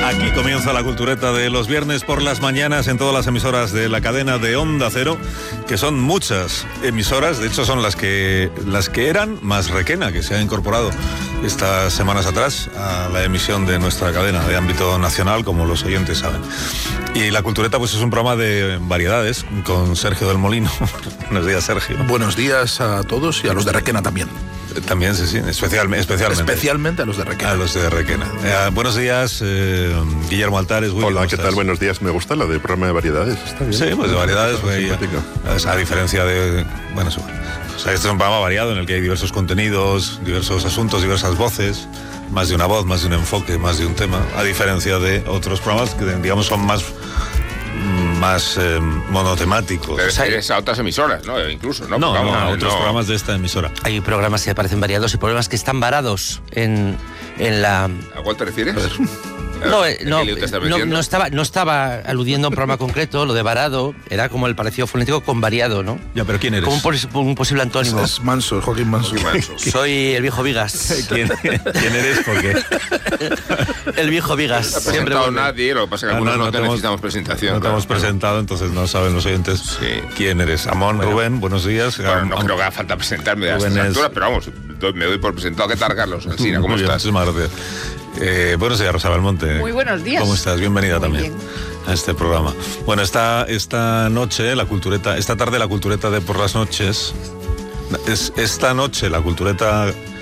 Aquí comienza la cultureta de los viernes por las mañanas en todas las emisoras de la cadena de Onda Cero, que son muchas emisoras, de hecho son las que eran, más Requena, que se ha incorporado estas semanas atrás a la emisión de nuestra cadena de ámbito nacional, como los oyentes saben. Y la cultureta pues es un programa de variedades con Sergio del Molino. Buenos días, Sergio. Buenos días a todos y a los de Requena también. También, sí, especialmente. Especialmente a los de Requena. A los de Requena. Buenos días, Guillermo Altares. Hola, ¿qué tal? Buenos días. Me gusta lo de programa de variedades. Está bien. Sí, pues de variedades. A diferencia de... Bueno, este es un programa variado en el que hay diversos contenidos, diversos asuntos, diversas voces, más de una voz, más de un enfoque, más de un tema, a diferencia de otros programas que, digamos, son más monotemáticos. Pero es a otras emisoras, ¿no? Incluso, ¿no? No, otros programas de esta emisora. Hay programas que parecen variados y programas que están varados en la... ¿A cuál te refieres? No estaba aludiendo a un programa concreto. Lo de varado era como el parecido fonético con variado, ¿no? Ya, pero ¿quién eres? Como un posible antónimo. Es Manso, Joaquín Manso. Soy el viejo Vigas. ¿Quién eres? ¿Por qué? El viejo Vigas. No ha presentado nadie, lo que pasa es que algunos no necesitamos presentación. No te hemos presentado, entonces no saben los oyentes quién eres. Amón, Rubén, buenos días. Bueno, no creo que haga falta presentarme a estas alturas, pero vamos, me doy por presentado. ¿Qué tal, Carlos? Alsina, ¿cómo estás? Muchísimas gracias. Buenos días, Rosa Belmonte. Muy buenos días. ¿Cómo estás? Bienvenida Muy también bien. a este programa. Bueno, esta noche, esta tarde la cultureta de por las noches, esta noche la cultureta